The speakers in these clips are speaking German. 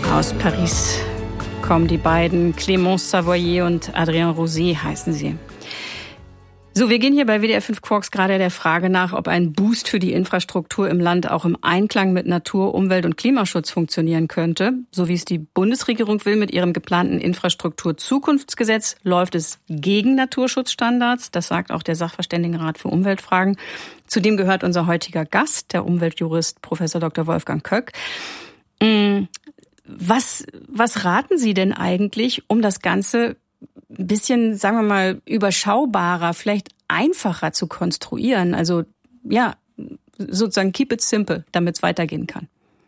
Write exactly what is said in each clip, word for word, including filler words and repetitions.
Aus Paris kommen die beiden, Clémence Savoyer und Adrien Rosé heißen sie. So, wir gehen hier bei W D R fünf Quarks gerade der Frage nach, ob ein Boost für die Infrastruktur im Land auch im Einklang mit Natur-, Umwelt- und Klimaschutz funktionieren könnte. So wie es die Bundesregierung will mit ihrem geplanten Infrastrukturzukunftsgesetz, läuft es gegen Naturschutzstandards. Das sagt auch der Sachverständigenrat für Umweltfragen. Zudem gehört unser heutiger Gast, der Umweltjurist Professor Doktor Wolfgang Köck. Was, was raten Sie denn eigentlich, um das Ganze ein bisschen, sagen wir mal, überschaubarer, vielleicht einfacher zu konstruieren? Also ja, sozusagen keep it simple, damit es weitergehen kann.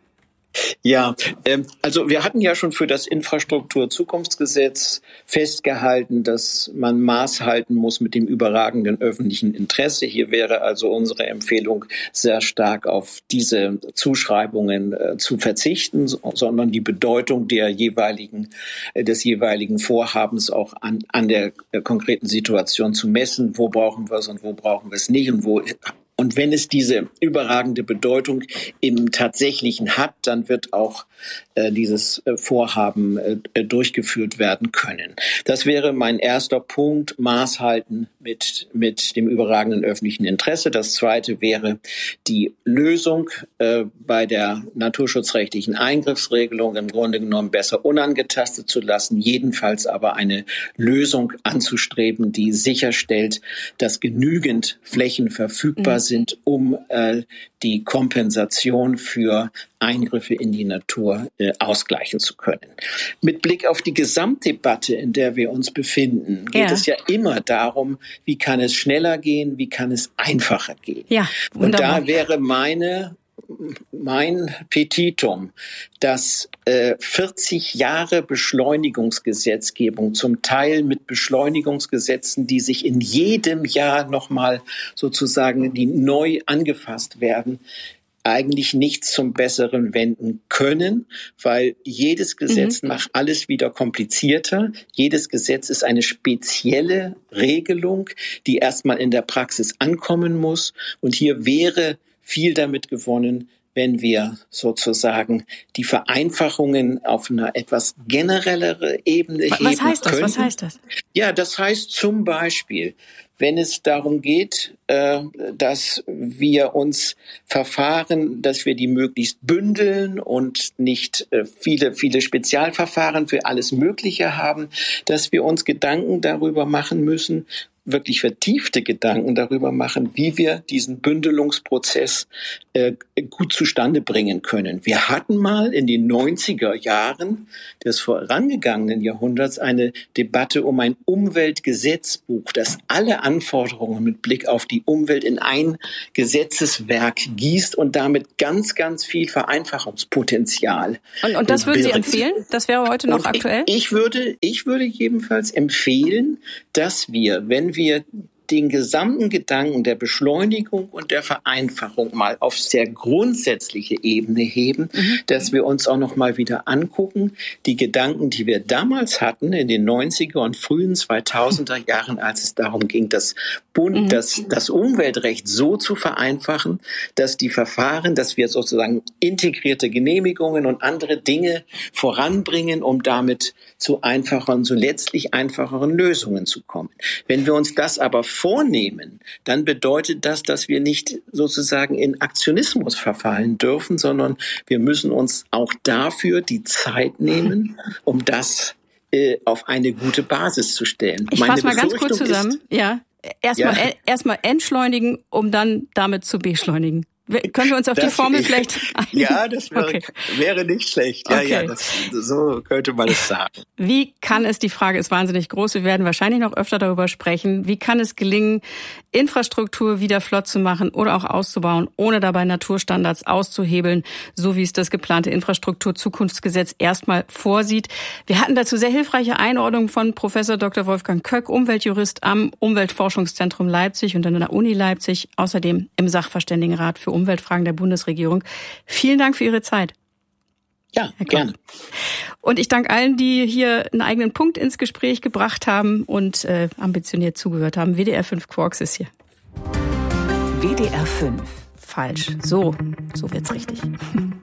Ja, ähm, also wir hatten ja schon für das Infrastrukturzukunftsgesetz festgehalten, dass man Maß halten muss mit dem überragenden öffentlichen Interesse. Hier wäre also unsere Empfehlung, sehr stark auf diese Zuschreibungen äh, zu verzichten, sondern die Bedeutung der jeweiligen, äh, des jeweiligen Vorhabens auch an, an der äh, konkreten Situation zu messen. Wo brauchen wir es und wo brauchen wir es nicht und wo Und wenn es diese überragende Bedeutung im Tatsächlichen hat, dann wird auch äh, dieses äh, Vorhaben äh, durchgeführt werden können. Das wäre mein erster Punkt, Maß halten mit, mit dem überragenden öffentlichen Interesse. Das zweite wäre die Lösung äh, bei der naturschutzrechtlichen Eingriffsregelung im Grunde genommen besser unangetastet zu lassen, jedenfalls aber eine Lösung anzustreben, die sicherstellt, dass genügend Flächen verfügbar sind, sind, um äh, die Kompensation für Eingriffe in die Natur äh, ausgleichen zu können. Mit Blick auf die Gesamtdebatte, in der wir uns befinden, geht ja. es ja immer darum, wie kann es schneller gehen, wie kann es einfacher gehen. Ja, wunderbar. Und da wäre meine mein Petitum, dass äh, vierzig Jahre Beschleunigungsgesetzgebung, zum Teil mit Beschleunigungsgesetzen, die sich in jedem Jahr nochmal sozusagen, die neu angefasst werden, eigentlich nichts zum Besseren wenden können, weil jedes Gesetz mhm. macht alles wieder komplizierter. Jedes Gesetz ist eine spezielle Regelung, die erstmal in der Praxis ankommen muss. Und hier wäre viel damit gewonnen, wenn wir sozusagen die Vereinfachungen auf einer etwas generellere Ebene Was heben Was heißt das? können. Was heißt das? Ja, das heißt zum Beispiel, wenn es darum geht, dass wir uns Verfahren, dass wir die möglichst bündeln und nicht viele, viele Spezialverfahren für alles Mögliche haben, dass wir uns Gedanken darüber machen müssen, wirklich vertiefte Gedanken darüber machen, wie wir diesen Bündelungsprozess äh, gut zustande bringen können. Wir hatten mal in den neunziger Jahren des vorangegangenen Jahrhunderts eine Debatte um ein Umweltgesetzbuch, das alle Anforderungen mit Blick auf die Umwelt in ein Gesetzeswerk gießt und damit ganz, ganz viel Vereinfachungspotenzial. Und, und das würden Sie empfehlen? Das wäre heute noch und aktuell? Ich, ich würde, ich würde jedenfalls empfehlen, dass wir, wenn wir den gesamten Gedanken der Beschleunigung und der Vereinfachung mal auf sehr grundsätzliche Ebene heben, mhm. dass wir uns auch noch mal wieder angucken, die Gedanken, die wir damals hatten in den neunziger und frühen zweitausender Jahren, als es darum ging, das Bund, mhm. das, das Umweltrecht so zu vereinfachen, dass die Verfahren, dass wir sozusagen integrierte Genehmigungen und andere Dinge voranbringen, um damit zu einfacheren, zu letztlich einfacheren Lösungen zu kommen. Wenn wir uns das aber vornehmen, dann bedeutet das, dass wir nicht sozusagen in Aktionismus verfallen dürfen, sondern wir müssen uns auch dafür die Zeit nehmen, um das äh, auf eine gute Basis zu stellen. Ich fasse mal ganz kurz zusammen. Ist, ja, erstmal ja. erstmal entschleunigen, um dann damit zu beschleunigen. Können wir uns auf das, die Formel ich, vielleicht einigen? Ja, das wäre, okay. wäre nicht schlecht. Ja, okay. ja, das, so könnte man es sagen. Wie kann es, die Frage ist wahnsinnig groß, wir werden wahrscheinlich noch öfter darüber sprechen, wie kann es gelingen, Infrastruktur wieder flott zu machen oder auch auszubauen, ohne dabei Naturstandards auszuhebeln, so wie es das geplante Infrastrukturzukunftsgesetz erstmal vorsieht. Wir hatten dazu sehr hilfreiche Einordnungen von Professor Doktor Wolfgang Köck, Umweltjurist am Umweltforschungszentrum Leipzig und an der Uni Leipzig, außerdem im Sachverständigenrat für Umweltfragen der Bundesregierung. Vielen Dank für Ihre Zeit. Ja, gerne. Und ich danke allen, die hier einen eigenen Punkt ins Gespräch gebracht haben und äh, ambitioniert zugehört haben. W D R fünf Quarks ist hier. W D R fünf. Falsch. So, so wird's richtig.